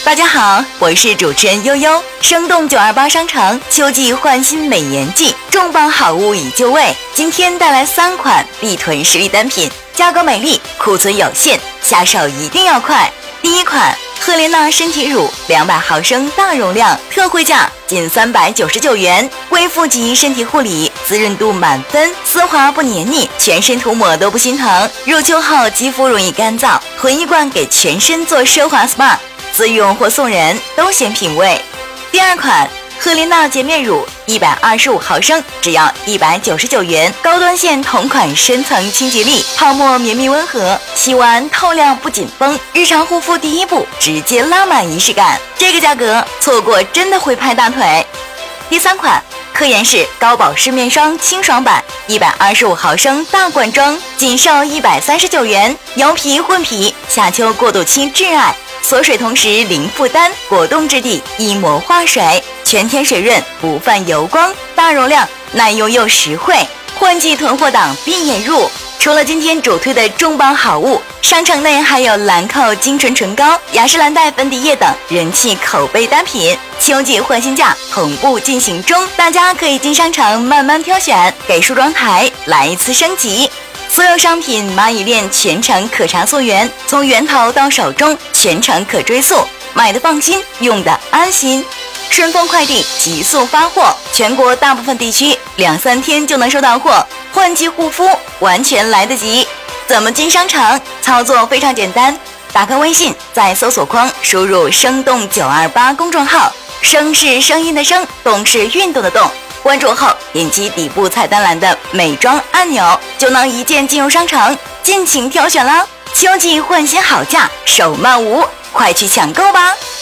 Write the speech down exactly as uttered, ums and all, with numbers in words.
大家好，我是主持人悠悠。生动九二八商城秋季换新美颜季，重磅好物已就位。今天带来三款必囤实力单品，价格美丽，库存有限，下手一定要快。第一款赫莲娜身体乳两百毫升大容量，特惠价仅三百九十九元，贵妇级身体护理，滋润度满分，丝滑不黏腻，全身涂抹都不心疼。入秋后肌肤容易干燥，囤一罐给全身做奢华 S P A。自用或送人都显品味。第二款赫莲娜洁面乳一百二十五毫升，只要一百九十九元，高端线同款深层清洁力，泡沫绵密温和，洗完透亮不紧绷，日常护肤第一步直接拉满仪式感。这个价格错过真的会拍大腿。第三款科颜氏高保湿面霜清爽版一百二十五毫升大罐装，仅售一百三十九元，油皮混皮，夏秋过渡期挚爱，锁水同时零负担，果冻质地一膜化水，全天水润不泛油光，大容量耐用又实惠，换季囤货档必眼入。除了今天主推的重磅好物，商城内还有兰蔻精纯唇膏、雅诗兰黛粉底液等人气口碑单品，秋季换新价同步进行中，大家可以进商城慢慢挑选，给梳妆台来一次升级。所有商品蚂蚁链全程可查溯源，从源头到手中全程可追溯，买的放心，用的安心。顺丰快递急速发货，全国大部分地区两三天就能收到货，换季护肤完全来得及。怎么进商城？操作非常简单，打开微信，在搜索框输入生动九二八公众号，声是声音的声，动是运动的动，关注后点击底部菜单栏的美妆按钮，就能一键进入商城，尽情挑选啦！秋季换新好价，手慢无，快去抢购吧！